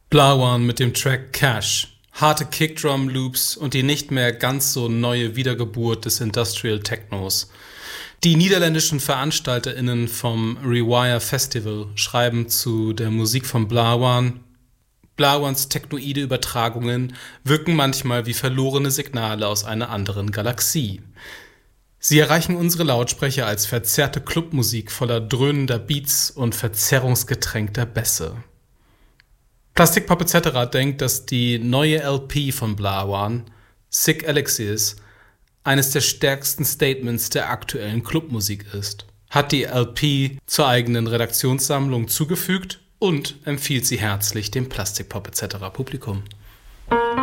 Blawan mit dem Track Cash. Harte Kickdrum-Loops und die nicht mehr ganz so neue Wiedergeburt des Industrial Technos. Die niederländischen VeranstalterInnen vom Rewire Festival schreiben zu der Musik von Blawan: Blawans technoide Übertragungen wirken manchmal wie verlorene Signale aus einer anderen Galaxie. Sie erreichen unsere Lautsprecher als verzerrte Clubmusik voller dröhnender Beats und verzerrungsgetränkter Bässe. Plastic Pop etc. denkt, dass die neue LP von Blawan, Sick Elixirs, eines der stärksten Statements der aktuellen Clubmusik ist, hat die LP zur eigenen Redaktionssammlung zugefügt und empfiehlt sie herzlich dem Plastic Pop etc. Publikum.